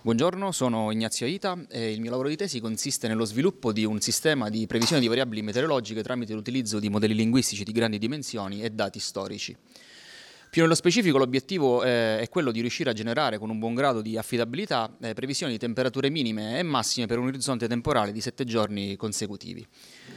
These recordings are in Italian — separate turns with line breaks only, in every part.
Buongiorno, sono Ignazio Aita e il mio lavoro di tesi consiste nello sviluppo di un sistema di previsione di variabili meteorologiche tramite l'utilizzo di modelli linguistici di grandi dimensioni e dati storici. Più nello specifico l'obiettivo è quello di riuscire a generare con un buon grado di affidabilità previsioni di temperature minime e massime per un orizzonte temporale di 7 giorni consecutivi.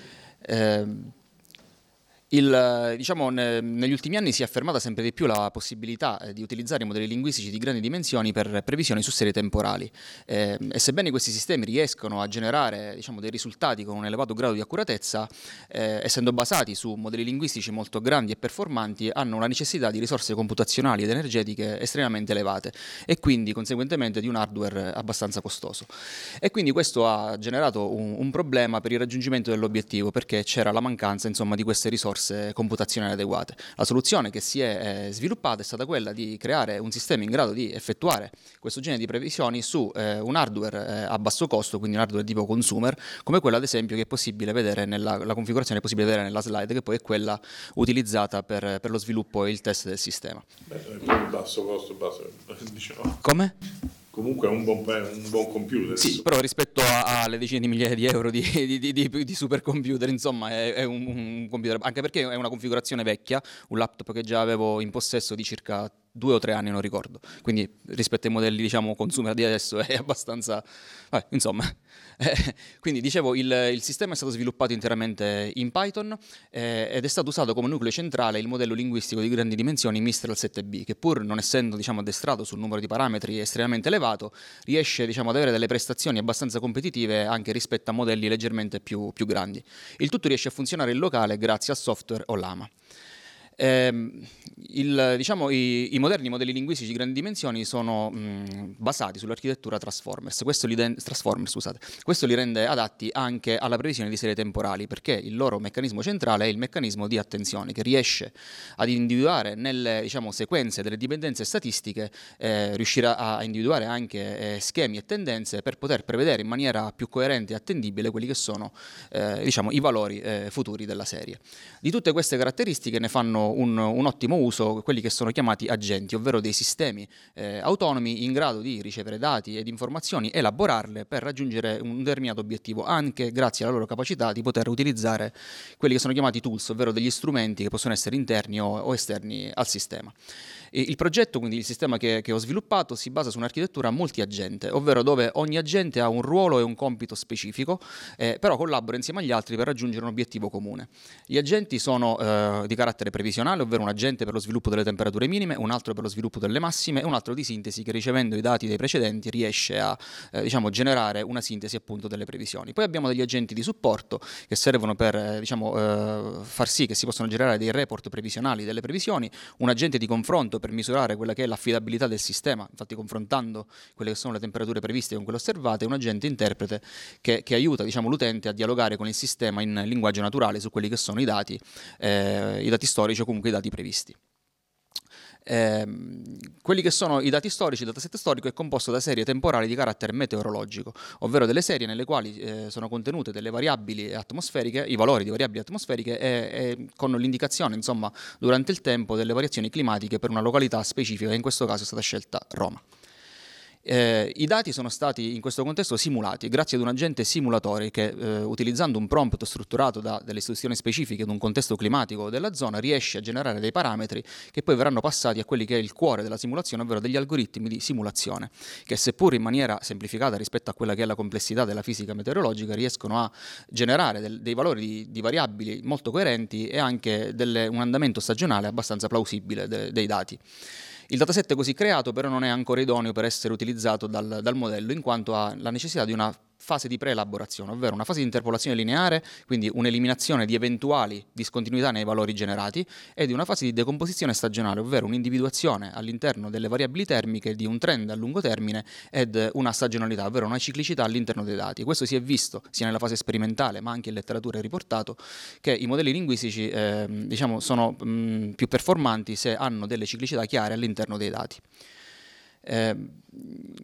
Negli ultimi anni si è affermata sempre di più la possibilità di utilizzare modelli linguistici di grandi dimensioni per previsioni su serie temporali e sebbene questi sistemi riescono a generare dei risultati con un elevato grado di accuratezza, essendo basati su modelli linguistici molto grandi e performanti, hanno la necessità di risorse computazionali ed energetiche estremamente elevate e quindi conseguentemente di un hardware abbastanza costoso. E quindi questo ha generato un problema per il raggiungimento dell'obiettivo, perché c'era la mancanza di queste risorse computazionali adeguate. La soluzione che si è sviluppata è stata quella di creare un sistema in grado di effettuare questo genere di previsioni su un hardware a basso costo, quindi un hardware tipo consumer, come quello ad esempio che è possibile vedere la configurazione è possibile vedere nella slide, che poi è quella utilizzata per lo sviluppo e il test del sistema.
Basso costo, diciamo.
Come?
Comunque è un buon computer.
Sì, però rispetto alle decine di migliaia di euro di supercomputer, insomma, è un computer, anche perché è una configurazione vecchia, un laptop che già avevo in possesso di circa 2 o 3 anni, non ricordo. Quindi rispetto ai modelli, consumer di adesso è abbastanza... insomma. Quindi dicevo, il sistema è stato sviluppato interamente in Python ed è stato usato come nucleo centrale il modello linguistico di grandi dimensioni Mistral 7B, che pur non essendo addestrato sul numero di parametri estremamente elevato, riesce ad avere delle prestazioni abbastanza competitive anche rispetto a modelli leggermente più grandi. Il tutto riesce a funzionare in locale grazie al software Ollama. I moderni modelli linguistici di grandi dimensioni sono basati sull'architettura Transformers. Questo li rende adatti anche alla previsione di serie temporali, perché il loro meccanismo centrale è il meccanismo di attenzione, che riesce ad individuare nelle sequenze delle dipendenze statistiche, riuscire a individuare anche schemi e tendenze per poter prevedere in maniera più coerente e attendibile quelli che sono i valori futuri della serie. Di tutte queste caratteristiche ne fanno un ottimo uso quelli che sono chiamati agenti, ovvero dei sistemi autonomi in grado di ricevere dati ed informazioni, elaborarle per raggiungere un determinato obiettivo, anche grazie alla loro capacità di poter utilizzare quelli che sono chiamati tools, ovvero degli strumenti che possono essere interni o esterni al sistema. Il progetto, quindi il sistema che ho sviluppato, si basa su un'architettura multi-agente, ovvero dove ogni agente ha un ruolo e un compito specifico, però collabora insieme agli altri per raggiungere un obiettivo comune. Gli agenti sono di carattere previsionale, ovvero un agente per lo sviluppo delle temperature minime, un altro per lo sviluppo delle massime e un altro di sintesi, che ricevendo i dati dei precedenti riesce a generare una sintesi appunto delle previsioni. Poi abbiamo degli agenti di supporto che servono per far sì che si possano generare dei report previsionali delle previsioni, un agente di confronto per misurare quella che è l'affidabilità del sistema, infatti confrontando quelle che sono le temperature previste con quelle osservate, e un agente interprete che aiuta l'utente a dialogare con il sistema in linguaggio naturale su quelli che sono i dati storici o comunque i dati previsti. Quelli che sono i dati storici, il dataset storico è composto da serie temporali di carattere meteorologico, ovvero delle serie nelle quali sono contenute delle variabili atmosferiche, i valori di variabili atmosferiche e con l'indicazione durante il tempo delle variazioni climatiche per una località specifica, in questo caso è stata scelta Roma. I dati sono stati in questo contesto simulati grazie ad un agente simulatore che, utilizzando un prompt strutturato da delle istruzioni specifiche ad un contesto climatico della zona, riesce a generare dei parametri che poi verranno passati a quelli che è il cuore della simulazione, ovvero degli algoritmi di simulazione, che seppur in maniera semplificata rispetto a quella che è la complessità della fisica meteorologica, riescono a generare dei valori di variabili molto coerenti e anche un andamento stagionale abbastanza plausibile dei dati. Il dataset così creato però non è ancora idoneo per essere utilizzato dal modello, in quanto ha la necessità di una fase di preelaborazione, ovvero una fase di interpolazione lineare, quindi un'eliminazione di eventuali discontinuità nei valori generati, e di una fase di decomposizione stagionale, ovvero un'individuazione all'interno delle variabili termiche di un trend a lungo termine ed una stagionalità, ovvero una ciclicità all'interno dei dati. Questo si è visto sia nella fase sperimentale, ma anche in letteratura è riportato che i modelli linguistici sono più performanti se hanno delle ciclicità chiare all'interno dei dati.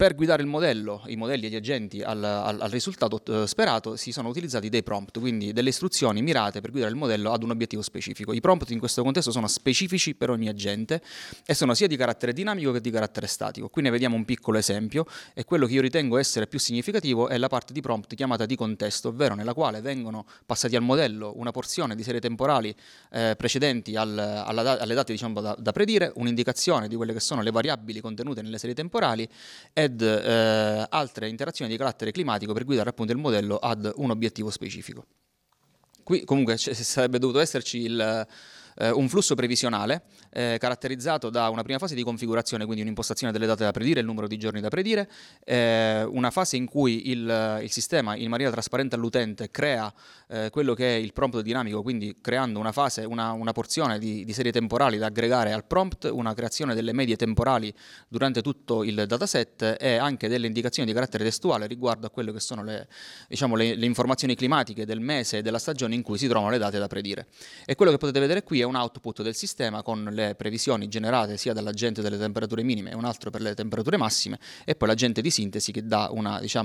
Per guidare il modello, i modelli e gli agenti al risultato sperato si sono utilizzati dei prompt, quindi delle istruzioni mirate per guidare il modello ad un obiettivo specifico. I prompt in questo contesto sono specifici per ogni agente e sono sia di carattere dinamico che di carattere statico. Qui ne vediamo un piccolo esempio e quello che io ritengo essere più significativo è la parte di prompt chiamata di contesto, ovvero nella quale vengono passati al modello una porzione di serie temporali precedenti alle date diciamo, da predire, un'indicazione di quelle che sono le variabili contenute nelle serie temporali ed altre interazioni di carattere climatico per guidare appunto il modello ad un obiettivo specifico. Qui comunque sarebbe dovuto esserci un flusso previsionale caratterizzato da una prima fase di configurazione, quindi un'impostazione delle date da predire, il numero di giorni da predire, una fase in cui il sistema in maniera trasparente all'utente crea quello che è il prompt dinamico, quindi creando una fase, una porzione di serie temporali da aggregare al prompt, una creazione delle medie temporali durante tutto il dataset e anche delle indicazioni di carattere testuale riguardo a quello che sono le informazioni climatiche del mese e della stagione in cui si trovano le date da predire. E quello che potete vedere qui è un output del sistema con le previsioni generate sia dall'agente delle temperature minime e un altro per le temperature massime e poi l'agente di sintesi che dà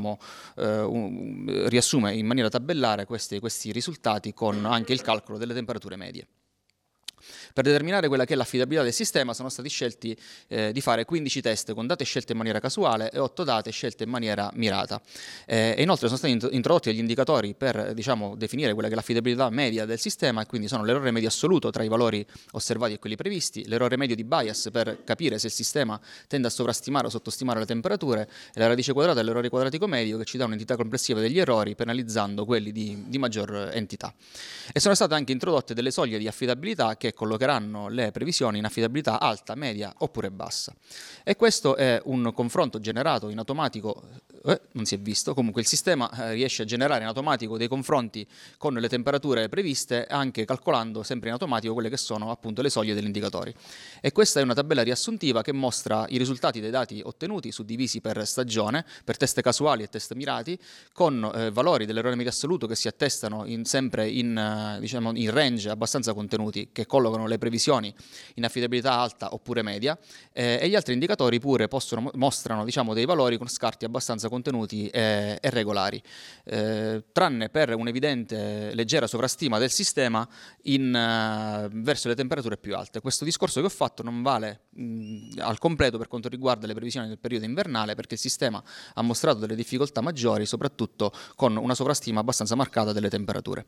riassume in maniera tabellare questi risultati con anche il calcolo delle temperature medie. Per determinare quella che è l'affidabilità del sistema sono stati scelti di fare 15 test con date scelte in maniera casuale e 8 date scelte in maniera mirata. E inoltre sono stati introdotti degli indicatori per definire quella che è l'affidabilità media del sistema, e quindi sono l'errore medio assoluto tra i valori osservati e quelli previsti, l'errore medio di bias per capire se il sistema tende a sovrastimare o sottostimare le temperature, e la radice quadrata dell'errore quadratico medio che ci dà un'entità complessiva degli errori penalizzando quelli di maggior entità. E sono state anche introdotte delle soglie di affidabilità che collocheranno le previsioni in affidabilità alta, media oppure bassa. E questo è un confronto generato in automatico, non si è visto, comunque il sistema riesce a generare in automatico dei confronti con le temperature previste, anche calcolando sempre in automatico quelle che sono appunto le soglie degli indicatori. E questa è una tabella riassuntiva che mostra i risultati dei dati ottenuti suddivisi per stagione, per test casuali e test mirati, con valori dell'errore medio assoluto che si attestano sempre in range abbastanza contenuti, che collocano le previsioni in affidabilità alta oppure media, e gli altri indicatori pure mostrano dei valori con scarti abbastanza contenuti e regolari, tranne per un'evidente leggera sovrastima del sistema verso le temperature più alte. Questo discorso che ho fatto non vale al completo per quanto riguarda le previsioni del periodo invernale, perché il sistema ha mostrato delle difficoltà maggiori, soprattutto con una sovrastima abbastanza marcata delle temperature.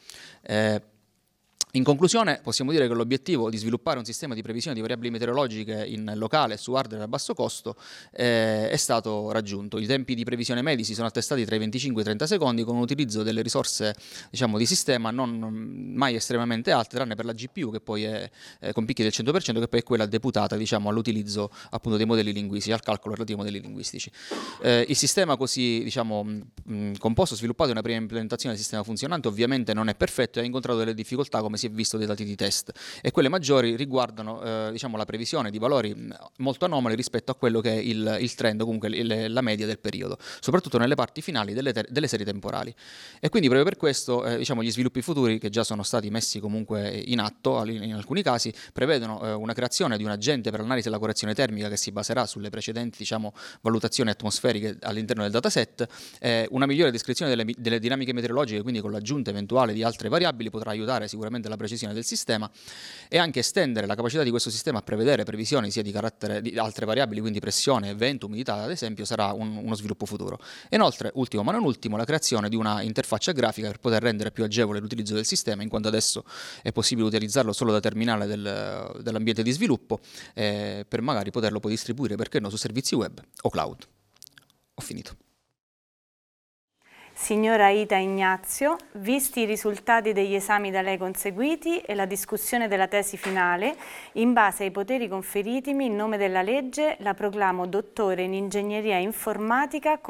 In conclusione, possiamo dire che l'obiettivo di sviluppare un sistema di previsione di variabili meteorologiche in locale su hardware a basso costo è stato raggiunto. I tempi di previsione medi si sono attestati tra i 25 e i 30 secondi con un utilizzo delle risorse di sistema non mai estremamente alte, tranne per la GPU, che poi è con picchi del 100%, che poi è quella deputata all'utilizzo appunto dei modelli linguistici, al calcolo relativo ai modelli linguistici. Il sistema così composto, sviluppato, è una prima implementazione del sistema funzionante, ovviamente non è perfetto e ha incontrato delle difficoltà, come si è visto dai dati di test, e quelle maggiori riguardano la previsione di valori molto anomali rispetto a quello che è il trend, comunque la media del periodo, soprattutto nelle parti finali delle serie temporali. E quindi proprio per questo gli sviluppi futuri, che già sono stati messi comunque in atto in alcuni casi, prevedono una creazione di un agente per l'analisi della correzione termica che si baserà sulle precedenti valutazioni atmosferiche all'interno del dataset, una migliore descrizione delle dinamiche meteorologiche, quindi con l'aggiunta eventuale di altre variabili potrà aiutare sicuramente la precisione del sistema, e anche estendere la capacità di questo sistema a prevedere previsioni sia di carattere di altre variabili, quindi pressione, vento, umidità ad esempio, sarà uno sviluppo futuro. E inoltre, ultimo ma non ultimo, la creazione di una interfaccia grafica per poter rendere più agevole l'utilizzo del sistema, in quanto adesso è possibile utilizzarlo solo da terminale dell'ambiente di sviluppo, per magari poterlo poi distribuire, perché no, su servizi web o cloud. Ho finito.
Signora Ita Ignazio, visti i risultati degli esami da lei conseguiti e la discussione della tesi finale, in base ai poteri conferitimi in nome della legge, la proclamo dottore in ingegneria informatica